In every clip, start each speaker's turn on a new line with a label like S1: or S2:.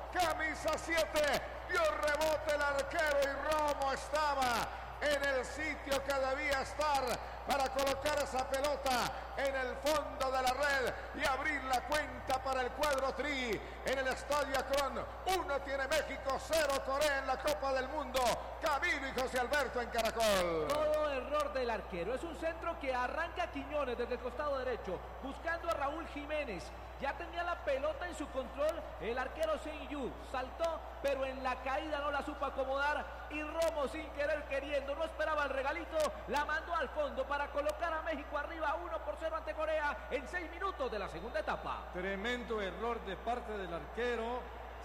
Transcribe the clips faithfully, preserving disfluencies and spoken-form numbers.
S1: camisa siete, dio rebote el arquero y Romo estaba en el sitio que debía estar para colocar esa pelota en el fondo de la red y abrir la cuenta para el cuadro Tri en el estadio Akron. Uno tiene México, cero Corea en la Copa del Mundo. Camilo y José Alberto en Caracol.
S2: Todo error del arquero. Es un centro que arranca Quiñones desde el costado derecho, buscando a Raúl Jiménez. Ya tenía la pelota en su control el arquero Sen-Yu. Saltó, pero en la caída no la supo acomodar. Y Romo, sin querer queriendo, no esperaba el regalito, la mandó al fondo para colocar a México arriba uno por cero ante Corea en seis minutos de la segunda etapa.
S3: Tremendo error de parte del arquero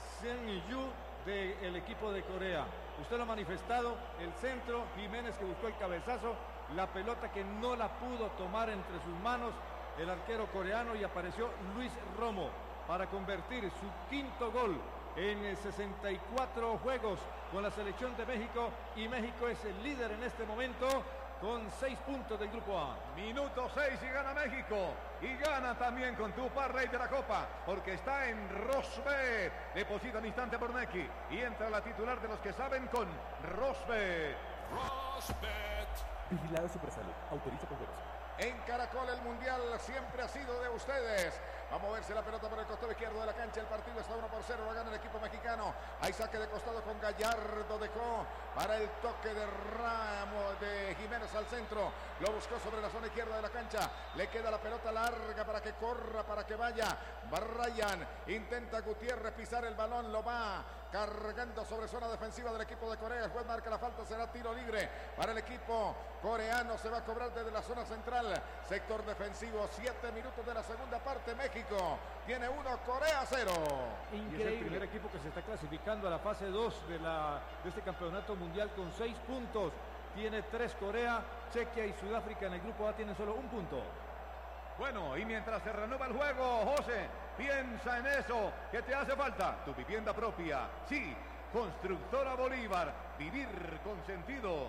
S3: Sen-Yu del equipo de Corea. Usted lo ha manifestado, el centro, Jiménez que buscó el cabezazo, la pelota que no la pudo tomar entre sus manos el arquero coreano, y apareció Luis Romo para convertir su quinto gol en sesenta y cuatro juegos con la selección de México, y México es el líder en este momento con seis puntos del grupo A.
S4: Minuto seis y gana México, y gana también con Tupá, rey de la Copa, porque está en Rosbet. Deposita al instante por Neki y entra la titular de los que saben con Rosbet.
S5: Rosbet.
S6: Vigilado Supersalud. Autoriza con juegos.
S1: En Caracol el Mundial siempre ha sido de ustedes. Va a moverse la pelota por el costado izquierdo de la cancha. El partido está uno por cero. Lo gana el equipo mexicano. Hay saque de costado con Gallardo. Dejó para el toque de Ramos de Jiménez al centro. Lo buscó sobre la zona izquierda de la cancha. Le queda la pelota larga para que corra, para que vaya. Brian intenta Gutiérrez pisar el balón. Lo va cargando sobre zona defensiva del equipo de Corea. El juez marca la falta. Será tiro libre para el equipo coreano. Se va a cobrar desde la zona central. Sector defensivo. Siete minutos de la segunda parte. México tiene uno, Corea cero.
S3: Increíble. Y es el primer equipo que se está clasificando a la fase dos de, la, de este campeonato mundial con seis puntos. Tiene tres Corea, Chequia y Sudáfrica en el grupo A tienen solo un punto.
S4: Bueno, y mientras se renueva el juego, José, piensa en eso que te hace falta. Tu vivienda propia. Sí, Constructora Bolívar. Vivir con sentido.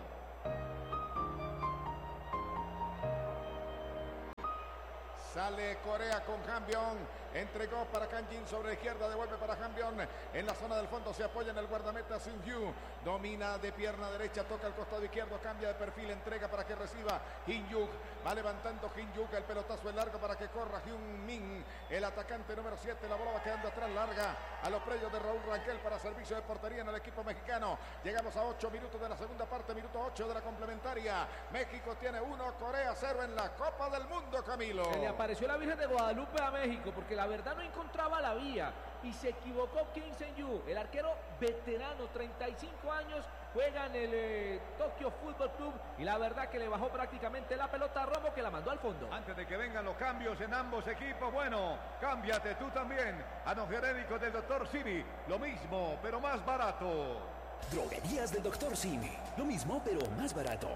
S1: Sale Corea con Hambyong, entregó para Kanjin sobre la izquierda, devuelve para Hambyong, en la zona del fondo se apoya en el guardameta Seung-Yu, domina de pierna derecha, toca el costado izquierdo, cambia de perfil, entrega para que reciba Hyun-Yuk, va levantando Hyun-Yuk, el pelotazo es largo para que corra Hyun-Min, el atacante número siete, la bola va quedando atrás, larga a los predios de Raúl Rangel para servicio de portería en el equipo mexicano. Llegamos a ocho minutos de la segunda parte, minuto ocho de la complementaria. México tiene uno, Corea cero en la Copa del Mundo, Camilo.
S2: Apareció la Virgen de Guadalupe a México porque la verdad no encontraba la vía y se equivocó Kim Sen-Yu, el arquero veterano, treinta y cinco años, juega en el eh, Tokyo Fútbol Club y la verdad que le bajó prácticamente la pelota a Romo, que la mandó al fondo.
S4: Antes de que vengan los cambios en ambos equipos, bueno, cámbiate tú también a los genéricos del doctor Simi, lo mismo pero más barato.
S6: Droguerías del doctor Simi, lo mismo pero más barato.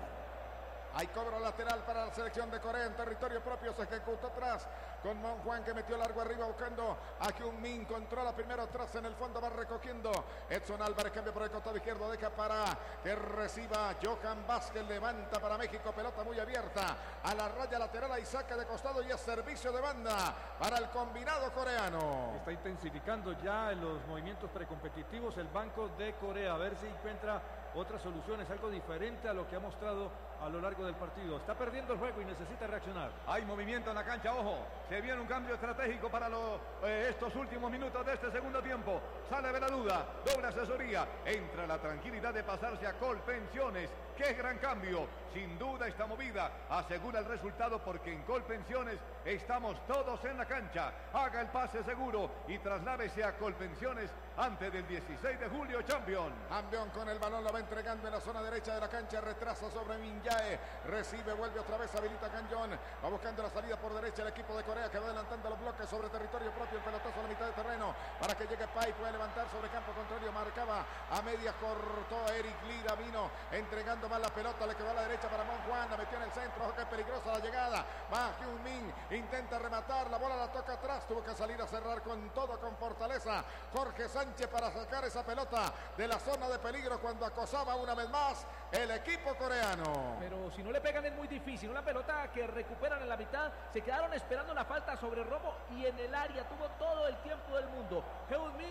S1: Hay cobro lateral para la selección de Corea en territorio propio. Se ejecutó atrás con Mon Juan, que metió largo arriba buscando a Hyun Min. Controla primero atrás en el fondo, va recogiendo Edson Álvarez, cambia por el costado izquierdo, deja para que reciba Johan Vázquez, levanta para México, pelota muy abierta a la raya lateral, y saca de costado y es servicio de banda para el combinado coreano.
S3: Está intensificando ya en los movimientos precompetitivos el banco de Corea, a ver si encuentra otras soluciones, algo diferente a lo que ha mostrado a lo largo del partido. Está perdiendo el juego y necesita reaccionar.
S4: Hay movimiento en la cancha, ojo, se viene un cambio estratégico para los, eh, estos últimos minutos de este segundo tiempo. Sale de la duda, doble asesoría, entra la tranquilidad de pasarse a Colpensiones. ¡Qué gran cambio! Sin duda esta movida asegura el resultado, porque en Colpensiones estamos todos en la cancha. Haga el pase seguro y trasládese a Colpensiones antes del dieciséis de julio, Champion.
S1: Hambyong con el balón, lo va entregando en la zona derecha de la cancha, retrasa sobre Minjae, recibe, vuelve otra vez, habilita Kanjon, va buscando la salida por derecha el equipo de Corea, que va adelantando los bloques sobre territorio propio, el pelotazo a la mitad de terreno para que llegue Pai, puede levantar sobre campo contrario, marcaba a media, cortó a Eric Lira, vino entregando más la pelota, le quedó a la derecha para Mon Juan, la metió en el centro, ojo que es peligrosa la llegada, va Hyun Min, intenta rematar, la bola la toca atrás, tuvo que salir a cerrar con todo, con fortaleza Jorge Sánchez para sacar esa pelota de la zona de peligro cuando acosaba una vez más el equipo coreano.
S2: Pero si no le pegan es muy difícil, una pelota que recuperan en la mitad, se quedaron esperando la falta sobre Romo y en el área tuvo todo el tiempo del mundo. Hyun Min para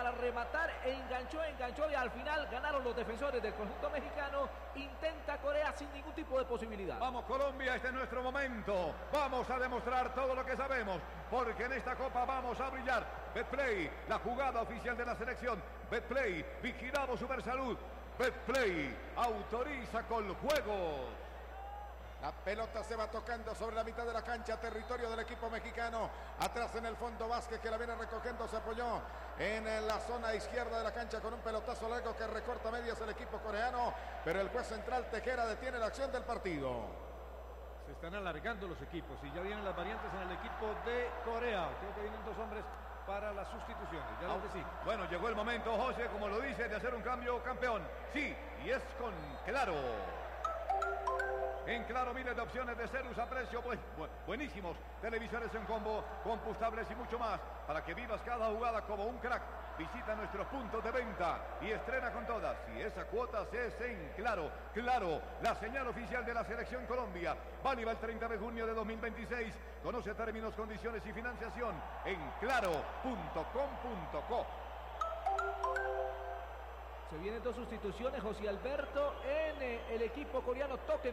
S2: para rematar, enganchó, enganchó y al final ganaron los defensores del conjunto mexicano. Intenta Corea sin ningún tipo de posibilidad.
S4: Vamos Colombia, este es nuestro momento. Vamos a demostrar todo lo que sabemos, porque en esta copa vamos a brillar. Betplay, la jugada oficial de la selección. Betplay, vigilado Supersalud. Betplay autoriza con juegos.
S1: La pelota se va tocando sobre la mitad de la cancha, territorio del equipo mexicano. Atrás en el fondo Vázquez, que la viene recogiendo, se apoyó en la zona izquierda de la cancha con un pelotazo largo que recorta medias el equipo coreano. Pero el juez central Tejera detiene la acción del partido.
S3: Se están alargando los equipos y ya vienen las variantes en el equipo de Corea. Creo que vienen dos hombres para las sustituciones. Ya lo que sí.
S4: Bueno, llegó el momento, José, como lo dice, de hacer un cambio campeón. Sí, y es con Claro. En Claro, miles de opciones de Cerus a precio pues, bu buenísimos. Televisores en combo, compostables y mucho más. Para que vivas cada jugada como un crack. Visita nuestros puntos de venta y estrena con todas. Y esa cuota se es en Claro. Claro, la señal oficial de la Selección Colombia. Válida el treinta de junio de dos mil veintiséis. Conoce términos, condiciones y financiación en claro punto com punto co.
S2: Se vienen dos sustituciones, José Alberto, en eh, el equipo coreano. Toque